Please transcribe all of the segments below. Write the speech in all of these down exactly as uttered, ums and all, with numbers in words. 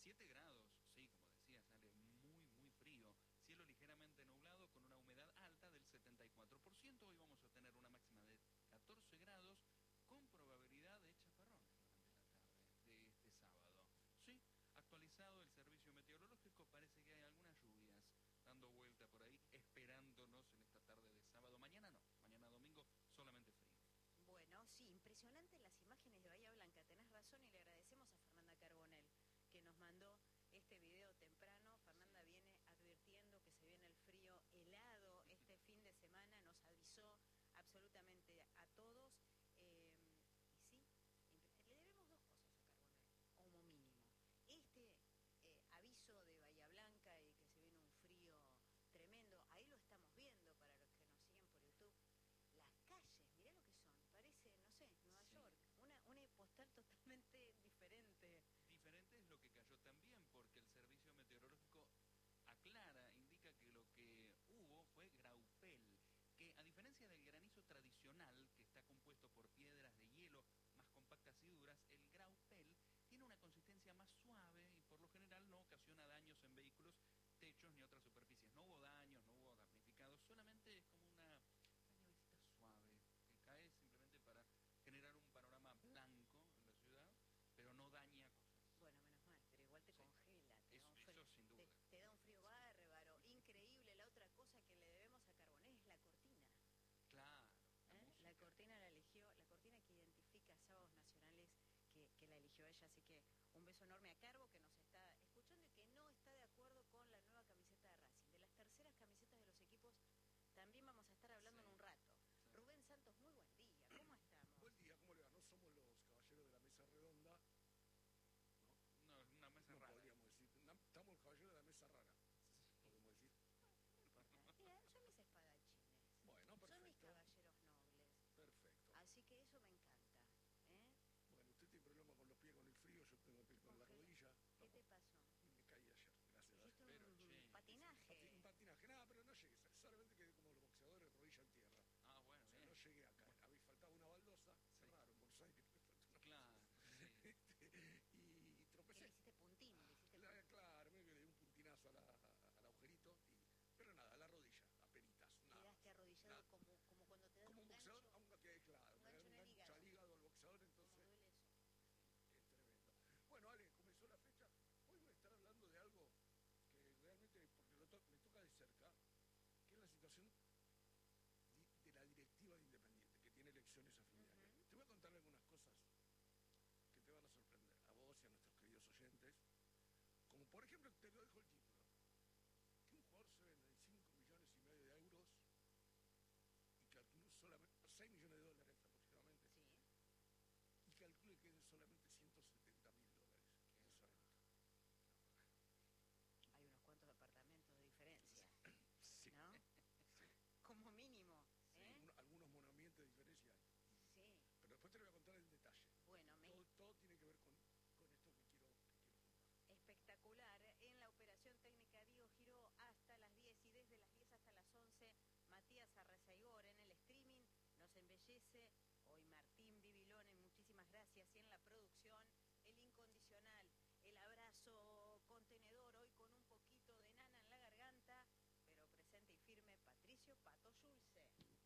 siete grados, sí, como decía, sale muy, muy frío. Cielo ligeramente nublado con una humedad alta del setenta y cuatro por ciento. Hoy vamos a tener una máxima de catorce grados con probabilidad de chaparrones durante la tarde de este sábado. Sí, actualizado el servicio meteorológico, parece que hay algunas lluvias dando vuelta por ahí, esperándonos en esta tarde de sábado. Mañana no, mañana domingo solamente frío. Bueno, sí, impresionante las imágenes de Bahía Blanca, tenés razón y le agradecemos a Fernanda Carbonell que nos mandó este video temprano. Fernanda sí. Viene advirtiendo que se viene el frío helado este fin de semana, nos avisó absolutamente a todos. Eh, y sí, le debemos dos cosas a Carbonell, como mínimo. Este eh, aviso de Bahía Blanca y que se viene un frío tremendo, ahí lo estamos viendo para los que nos siguen por YouTube. Las calles, mirá lo que son, parece, no sé, Nueva sí. York, una, una postal totalmente diferente. Diferente es lo que cayó también, porque el servicio meteorológico aclara, indica que lo que hubo fue graupel, que a diferencia del granizo tradicional, que está compuesto por piedras de hielo más compactas y duras, el graupel tiene una consistencia más suave y por lo general no ocasiona daños en vehículos, techos ni otras superficies. No hubo daños, no hubo damnificados, solamente es como una... suave, que cae simplemente para generar un panorama blanco en la ciudad, pero no daña cosas. Bueno, menos mal, pero igual te sí. congela, te eso, da un frío, eso sin duda. Te, te da un frío bárbaro, increíble. La otra cosa que le debemos a Carbonell es la cortina. Claro. La, ¿Eh? la cortina la eligió, la cortina que identifica Sábados Nacionales, que, que la eligió ella, así que un beso enorme a Carbo que nos está escuchando y que no está de acuerdo con la nueva camiseta de Racing. De las terceras camisetas de los equipos también vamos a estar hablando sí. en un rato. Rubén Santos, muy buen día, ¿cómo estamos? Buen día, ¿cómo le va? No somos los caballeros de la mesa redonda. No, no es una mesa no rara. Podríamos decir, una, estamos los caballeros de la mesa rara, podemos decir. Mira, son mis espadachines. Bueno, perfecto. Son mis caballeros nobles. Perfecto. Así que eso me encanta, ¿eh? Bueno, usted tiene problema con los pies, con el frío, yo tengo el pie con la rodilla. ¿Qué te pasó? Me caí ayer, gracias a Dios. Pero, un che, patinaje. Pati, un patinaje, nada, pero no llegué, solamente quedé como los boxeadores, rodilla en tierra. Ah, bueno, o sea, bien. no llegué acá, había faltado una baldosa, sí. cerraron, Buenos Aires, una claro, sí. este, y tropecé. ¿Qué le hiciste puntín? ¿Le hiciste la, puntín? Claro, me le di un puntinazo a la, a, al agujerito, y, pero nada, a la rodilla, apenitas, nada. Quedaste arrodillado nada. Como, como cuando te das como un boxeador, gancho, aunque claro, un me gancho, un en el gancho al hígado al boxeador, entonces... ¿Cómo duele eso? Es tremendo. Bueno, Ale, comenzó la fecha. Hoy voy a estar hablando de algo que realmente, porque lo to me toca de cerca, que es la situación de, de la directiva de Independiente, que tiene elecciones a fin de año. Uh-huh. Te voy a contar algunas cosas que te van a sorprender, a vos y a nuestros queridos oyentes. Como por ejemplo, te lo dejo el título, que un jugador se vende en cinco millones y medio de euros y calculó solamente seis millones de dólares aproximadamente. Sí. Y calcule que es solamente ciento setenta mil dólares. ¿Qué es eso? Hay unos cuantos departamentos de diferencia, sí. ¿no? Sí. Como mínimo. Sí, ¿eh? un, algunos monumentos de diferencia hay. Sí. Pero después te lo voy a contar en detalle. Bueno, me... todo, todo tiene que ver con, con esto que quiero, que quiero contar. Espectacular. En la operación técnica Diego Giró hasta las diez y desde las diez hasta las once, Matías Arrezaigor en el streaming nos embellece. Hoy Martín Bibilone, muchísimas gracias. Y en la producción, el incondicional, el abrazo contenedor, hoy con un poquito de nana en la garganta, pero presente y firme, Patricio Pato Yulce.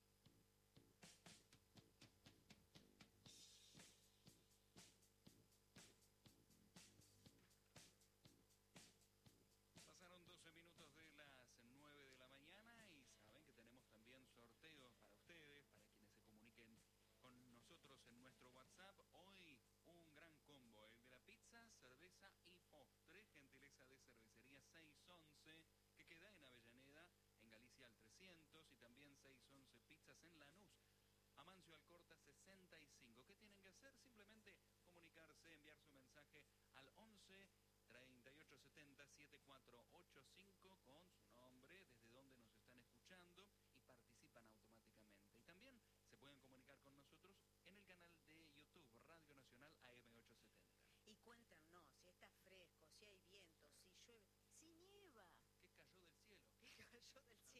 Pasaron doce minutos de las nueve de la mañana y saben que tenemos también sorteos para ustedes, para quienes se comuniquen con nosotros en nuestro WhatsApp. Hoy un gran combo, el de la pizza, cerveza y postre, gentileza de Cervecería seiscientos once, que queda en Avellaneda, en Galicia al trescientos, y también seiscientos once Pizzas en Lanús, Amancio Alcorta sesenta y cinco. ¿Qué tienen que hacer? Simplemente comunicarse, enviar su mensaje al once treinta y ocho setenta setenta y cuatro ochenta y cinco con su nombre, desde donde nos están escuchando, y participan automáticamente. Y también se pueden comunicar con nosotros en el canal de YouTube Radio Nacional A M ochocientos setenta. Y cuéntanos si está fresco, si hay viento, si llueve, si nieva. ¿Qué cayó del cielo? ¿Qué cayó del cielo?